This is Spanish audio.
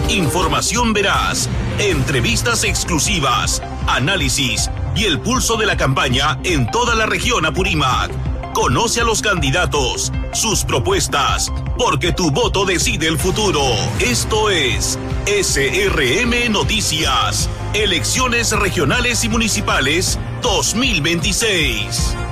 Información veraz, entrevistas exclusivas, análisis y el pulso de la campaña en toda la región Apurímac. Conoce a los candidatos, sus propuestas, porque tu voto decide el futuro. Esto es SRM Noticias, Elecciones Regionales y Municipales 2026.